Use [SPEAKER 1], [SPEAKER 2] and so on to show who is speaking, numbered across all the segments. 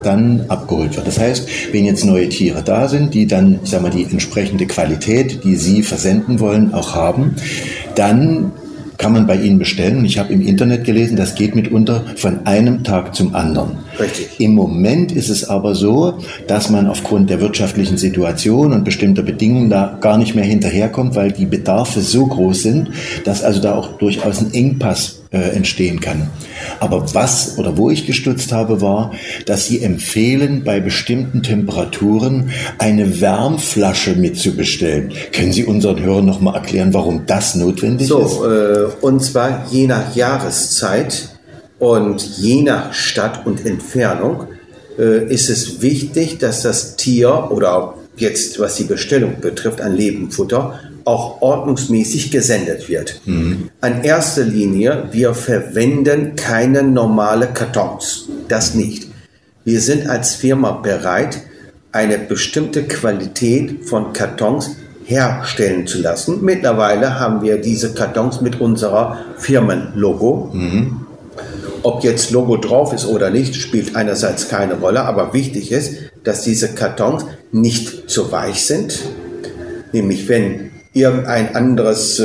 [SPEAKER 1] dann abgeholt wird. Das heißt, wenn jetzt neue Tiere da sind, die dann, ich sag mal, die entsprechende Qualität, die Sie versenden wollen, auch haben, dann kann man bei Ihnen bestellen. Und ich habe im Internet gelesen, das geht mitunter von einem Tag zum anderen.
[SPEAKER 2] Richtig.
[SPEAKER 1] Im Moment ist es aber so, dass man aufgrund der wirtschaftlichen Situation und bestimmter Bedingungen da gar nicht mehr hinterherkommt, weil die Bedarfe so groß sind, dass also da auch durchaus ein Engpass entstehen kann. Aber was oder wo ich gestutzt habe, war, dass Sie empfehlen, bei bestimmten Temperaturen eine Wärmflasche mitzubestellen. Können Sie unseren Hörern noch mal erklären, warum das notwendig ist?
[SPEAKER 2] Und zwar je nach Jahreszeit und je nach Stadt und Entfernung ist es wichtig, dass das Tier oder jetzt, was die Bestellung betrifft, an Lebendfutter, auch ordnungsmäßig gesendet wird. An erster Linie, wir verwenden keine normale Kartons. Das nicht. Wir sind als Firma bereit, eine bestimmte Qualität von Kartons herstellen zu lassen. Mittlerweile haben wir diese Kartons mit unserer Firmenlogo. Ob jetzt Logo drauf ist oder nicht, spielt einerseits keine Rolle, aber wichtig ist, dass diese Kartons nicht zu weich sind. Nämlich wenn irgendein anderes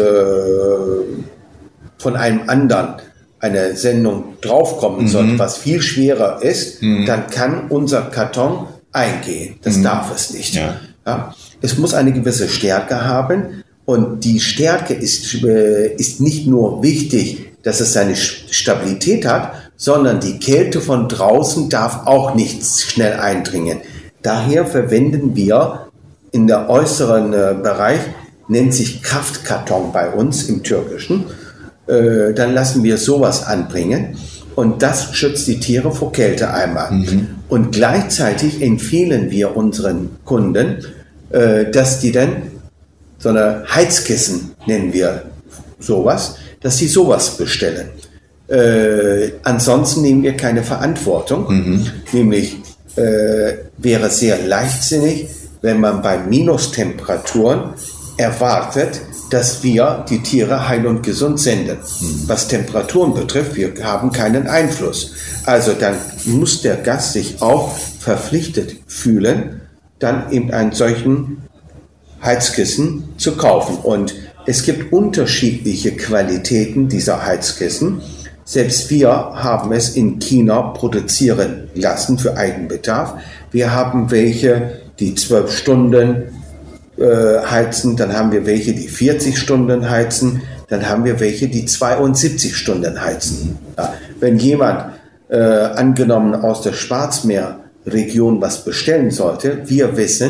[SPEAKER 2] von einem anderen eine Sendung draufkommen sollte, was viel schwerer ist, dann kann unser Karton eingehen. Das darf es nicht. Ja? Es muss eine gewisse Stärke haben und die Stärke ist nicht nur wichtig, dass es seine Stabilität hat, sondern die Kälte von draußen darf auch nicht schnell eindringen. Daher verwenden wir in der äußeren Bereich, nennt sich Kraftkarton bei uns im Türkischen, dann lassen wir sowas anbringen und das schützt die Tiere vor Kälte einmal. Und gleichzeitig empfehlen wir unseren Kunden, dass die dann so eine Heizkissen, nennen wir sowas, dass sie sowas bestellen. Ansonsten nehmen wir keine Verantwortung, nämlich wäre sehr leichtsinnig, wenn man bei Minustemperaturen erwartet, dass wir die Tiere heil und gesund senden. Was Temperaturen betrifft, wir haben keinen Einfluss. Also dann muss der Gast sich auch verpflichtet fühlen, dann eben einen solchen Heizkissen zu kaufen. Und es gibt unterschiedliche Qualitäten dieser Heizkissen. Selbst wir haben es in China produzieren lassen für Eigenbedarf. Wir haben welche, die 12 Stunden heizen, dann haben wir welche, die 40 Stunden heizen, dann haben wir welche, die 72 Stunden heizen. Ja, wenn jemand angenommen aus der Schwarzmeerregion was bestellen sollte, wir wissen,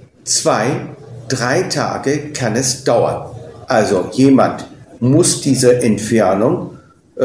[SPEAKER 2] 2-3 Tage kann es dauern. Also jemand muss diese Entfernung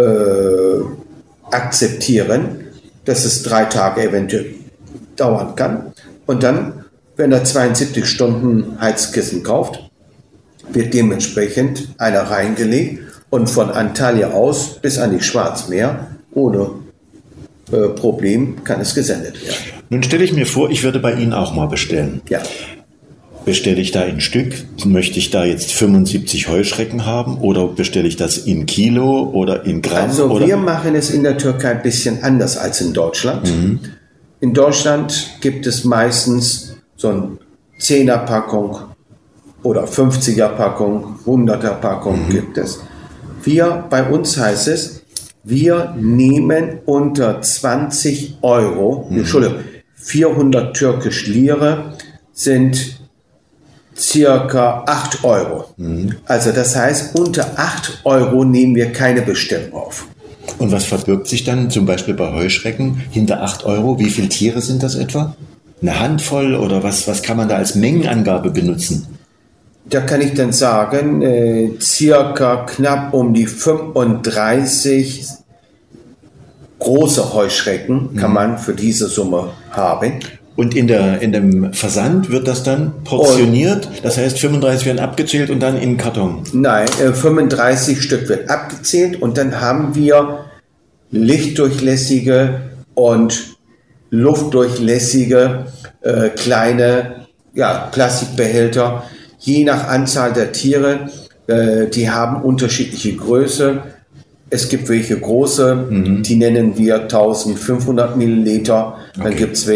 [SPEAKER 2] akzeptieren, dass es 3 Tage eventuell dauern kann. Und dann, wenn er 72 Stunden Heizkissen kauft, wird dementsprechend einer reingelegt und von Antalya aus bis an die Schwarzmeer ohne Problem kann es gesendet werden.
[SPEAKER 1] Nun stelle ich mir vor, ich würde bei Ihnen auch mal bestellen.
[SPEAKER 2] Ja.
[SPEAKER 1] Bestelle ich da in Stück? Möchte ich da jetzt 75 Heuschrecken haben oder bestelle ich das in Kilo oder in Gramm?
[SPEAKER 2] Also wir machen es in der Türkei ein bisschen anders als in Deutschland. In Deutschland gibt es meistens so ein 10er Packung oder 50er Packung, 100er Packung gibt es. Bei uns heißt es, wir nehmen unter 20 Euro, Entschuldigung, 400 türkische Lire sind circa 8 Euro. Also das heißt, unter 8 Euro nehmen wir keine Bestellung auf.
[SPEAKER 1] Und was verbirgt sich dann zum Beispiel bei Heuschrecken hinter 8 Euro? Wie viele Tiere sind das etwa? Eine Handvoll oder was kann man da als Mengenangabe benutzen?
[SPEAKER 2] Da kann ich dann sagen, circa knapp um die 35 große Heuschrecken kann man für diese Summe haben.
[SPEAKER 1] Und in dem Versand wird das dann portioniert? Das heißt, 35 werden abgezählt und dann in den Karton?
[SPEAKER 2] Nein, 35 Stück wird abgezählt und dann haben wir lichtdurchlässige und luftdurchlässige kleine Plastikbehälter. Je nach Anzahl der Tiere, die haben unterschiedliche Größe. Es gibt welche große, die nennen wir 1500 Milliliter. Dann
[SPEAKER 1] Okay.
[SPEAKER 2] gibt es